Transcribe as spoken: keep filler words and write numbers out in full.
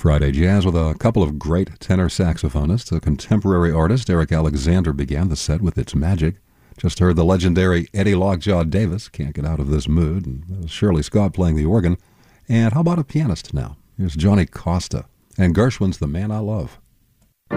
Friday Jazz with a couple of great tenor saxophonists. A contemporary artist, Eric Alexander, began the set with It's Magic. Just heard the legendary Eddie Lockjaw Davis, Can't Get Out of This Mood, and Shirley Scott playing the organ. And how about a pianist now? Here's Johnny Costa, and Gershwin's The Man I Love.